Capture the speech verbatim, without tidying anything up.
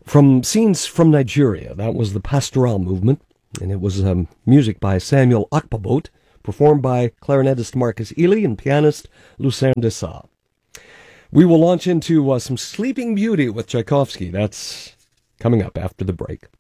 from Scenes from Nigeria. That was the Pastoral movement, and it was um, music by Samuel Akpabot, performed by clarinetist Marcus Ely and pianist Lucerne Dessau. We will launch into uh, some Sleeping Beauty with Tchaikovsky. That's coming up after the break.